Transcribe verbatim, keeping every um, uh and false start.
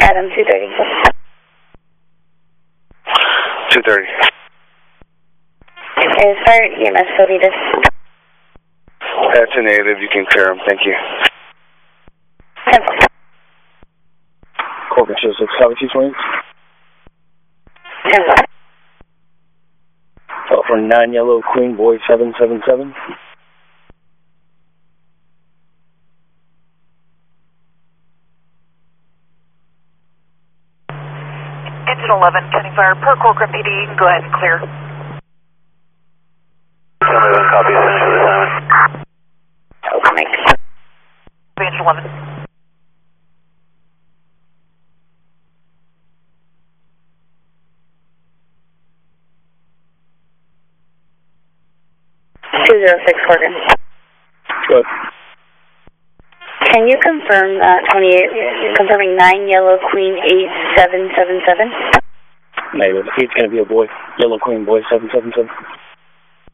Adam, two thirty. two thirty. Is fire E M S Salinas? That's a negative. You can clear them. Thank you. ten four. Corporate six, copy two twenty. ten four. Call for nine Yellow Queen Boy seven seven seven. Engine eleven, pending fire per Corcoran P D. You can go ahead and clear. eleven, copy, essentially the time. Over, Mike. Engine eleven. two zero six Corcoran. Good. Can you confirm uh, twenty-eight, confirming nine Yellow Queen eight seven seven seven? Negative. Eight's going to be a boy. Yellow Queen Boy seven seven seven.